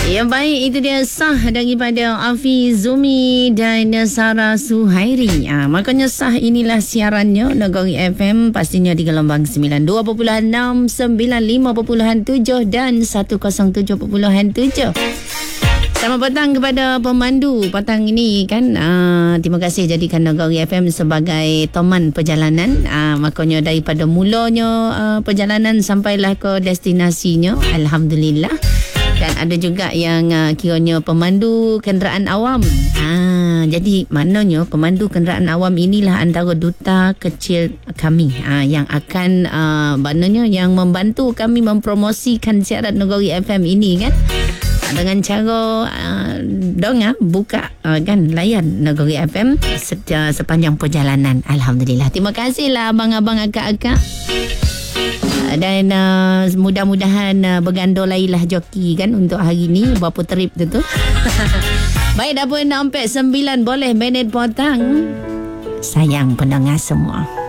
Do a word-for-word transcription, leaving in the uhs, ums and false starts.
Yang baik, itu dia sah daripada Afi Zumi dan Sarah Suhairi. Ah, makanya sah inilah siarannya Negeri F M, pastinya di gelombang sembilan puluh dua perpuluhan enam, sembilan puluh lima perpuluhan tujuh dan seratus tujuh perpuluhan tujuh. Selamat petang kepada pemandu petang ini kan. Uh, terima kasih jadikan Negeri F M sebagai teman perjalanan. Uh, makanya daripada mulanya uh, perjalanan sampailah ke destinasinya. Alhamdulillah. Dan ada juga yang uh, kiranya pemandu kenderaan awam. Ha, jadi maknanya pemandu kenderaan awam inilah antara duta kecil kami ha, yang akan uh, maknanya yang membantu kami mempromosikan siaran Negeri F M ini kan. Dengan cara uh, dong uh, buka uh, kan layan Negeri F M se- uh, sepanjang perjalanan. Alhamdulillah. Terima kasihlah abang-abang, akak-akak. Dan uh, mudah-mudahan uh, bergandolailah joki kan untuk hari ni. Berapa trip tu tu. Baik, dah pun sampai sembilan boleh minit potong. Sayang pendengar semua.